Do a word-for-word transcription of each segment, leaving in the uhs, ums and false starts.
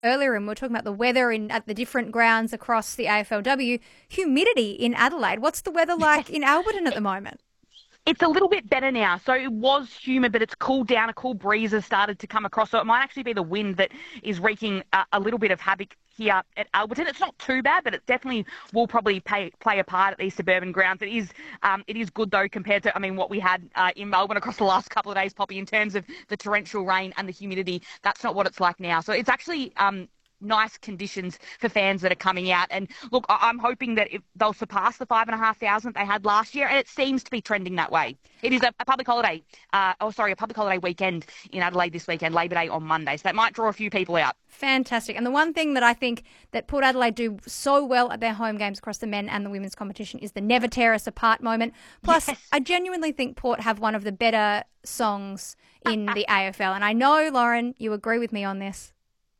earlier, and we we're talking about the weather in at the different grounds across the A F L W, humidity in Adelaide. What's the weather like in Alberton at the moment? It's a little bit better now. So it was humid, but it's cooled down. A cool breeze has started to come across. So it might actually be the wind that is wreaking a, a little bit of havoc here at Alberton. It's not too bad, but it definitely will probably pay, play a part at these suburban grounds. It is um, it is good, though, compared to, I mean, what we had uh, in Melbourne across the last couple of days, Poppy, in terms of the torrential rain and the humidity. That's not what it's like now. So it's actually... Um, nice conditions for fans that are coming out. And look, I'm hoping that if they'll surpass the five and a half thousand they had last year, and it seems to be trending that way. It is a, a public holiday, uh, oh sorry, a public holiday weekend in Adelaide this weekend, Labor Day on Monday, so that might draw a few people out. Fantastic. And the one thing that I think that Port Adelaide do so well at their home games across the men and the women's competition is the never tear us apart moment. Plus, yes. I genuinely think Port have one of the better songs in the A F L. And I know, Lauren, you agree with me on this.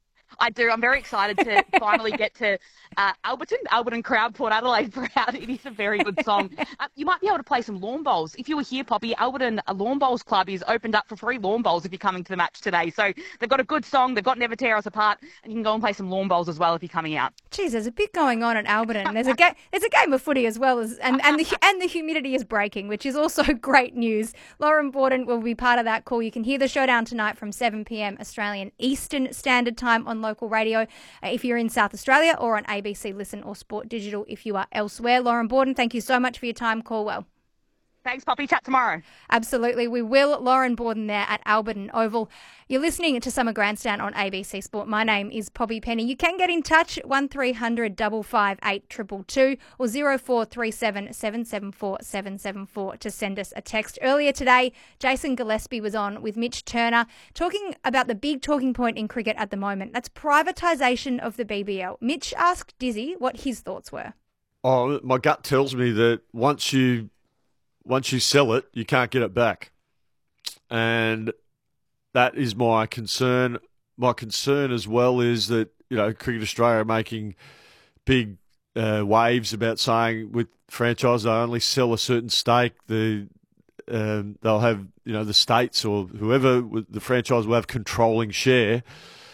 I do. I'm very excited to finally get to uh, Alberton, Alberton Crowd, Port Adelaide Proud. It is a very good song. Uh, you might be able to play some lawn bowls. If you were here, Poppy, Alberton Lawn Bowls Club is opened up for free lawn bowls if you're coming to the match today. So they've got a good song. They've got Never Tear Us Apart, and you can go and play some lawn bowls as well if you're coming out. Geez, there's a bit going on at Alberton. There's a ga- there's a game of footy as well, as and, and, the, and the humidity is breaking, which is also great news. Lauren Borden will be part of that call. You can hear the showdown tonight from seven p.m. Australian Eastern Standard Time on local radio uh, if you're in South Australia, or on A B C Listen or Sport Digital if you are elsewhere. Lauren Borden, thank you so much for your time. Call well. Thanks, Poppy. Chat tomorrow. Absolutely. We will. Lauren Borden there at Alberton Oval. You're listening to Summer Grandstand on A B C Sport. My name is Poppy Penny. You can get in touch, one three hundred five five eight two two two or zero four three seven seven seven four seven seven four to send us a text. Earlier today, Jason Gillespie was on with Mitch Turner talking about the big talking point in cricket at the moment. That's privatisation of the B B L. Mitch asked Dizzy what his thoughts were. Oh, my gut tells me that once you... Once you sell it, you can't get it back. And that is my concern. My concern as well is that, you know, Cricket Australia are making big uh, waves about saying with franchise they only sell a certain stake. The um, they'll have, you know, the states or whoever, the franchise will have controlling share.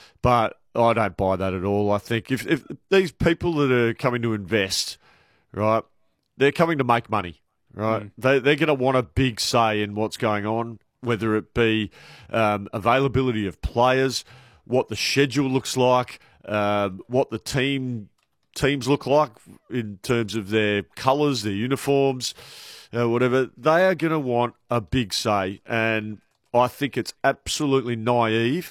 But I don't buy that at all. I think if, if these people that are coming to invest, right, they're coming to make money. Right, mm. they they're going to want a big say in what's going on, whether it be um, availability of players, what the schedule looks like, um, what the team teams look like in terms of their colours, their uniforms, uh, whatever. They are going to want a big say, and I think it's absolutely naive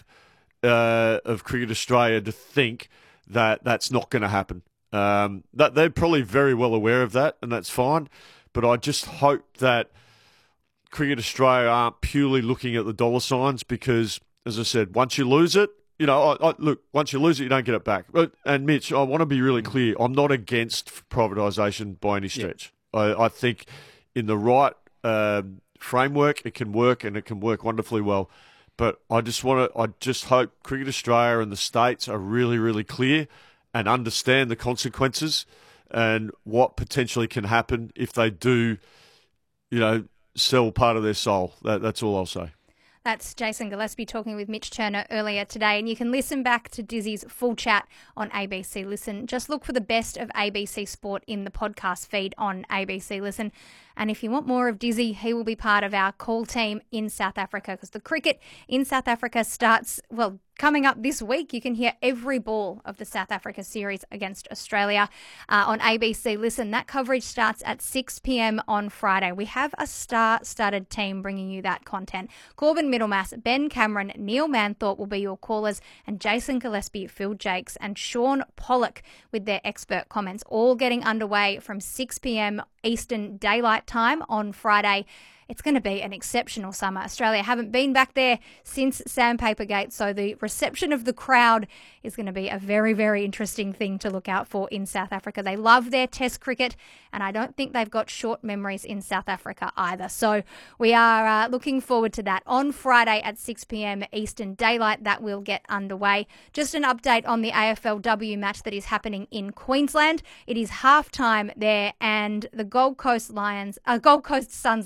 uh, of Cricket Australia to think that that's not going to happen. Um, that they're probably very well aware of that, and that's fine. But I just hope that Cricket Australia aren't purely looking at the dollar signs because, as I said, once you lose it, you know, I, I, look, once you lose it, you don't get it back. But, and Mitch, I want to be really clear. I'm not against privatisation by any stretch. Yeah. I, I think in the right um, framework, it can work and it can work wonderfully well. But I just want to, I just hope Cricket Australia and the states are really, really clear and understand the consequences and what potentially can happen if they do, you know, sell part of their soul. That, that's all I'll say. That's Jason Gillespie talking with Mitch Turner earlier today. And you can listen back to Dizzy's full chat on A B C Listen. Just look for the best of A B C Sport in the podcast feed on A B C Listen. And if you want more of Dizzy, he will be part of our call team in South Africa because the cricket in South Africa starts, well, coming up this week. You can hear every ball of the South Africa series against Australia uh, on A B C Listen. That coverage starts at six p.m. on Friday. We have a star-studded team bringing you that content. Corbin Middlemass, Ben Cameron, Neil Manthorpe will be your callers, and Jason Gillespie, Phil Jakes, and Sean Pollock with their expert comments, all getting underway from six p.m. Eastern Daylight Time on Friday. It's going to be an exceptional summer. Australia haven't been back there since Sandpaper Gate, so the reception of the crowd is going to be a very, very interesting thing to look out for in South Africa. They love their Test cricket, and I don't think they've got short memories in South Africa either. So we are uh, looking forward to that on Friday at six p.m. Eastern Daylight. That will get underway. Just an update on the A F L W match that is happening in Queensland. It is halftime there, and the Gold Coast Lions, uh, Gold Coast Suns lead the Brisbane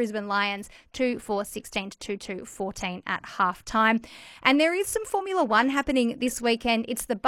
Brisbane Lions two four sixteen to two two fourteen at half time. And there is some Formula One happening this weekend. It's the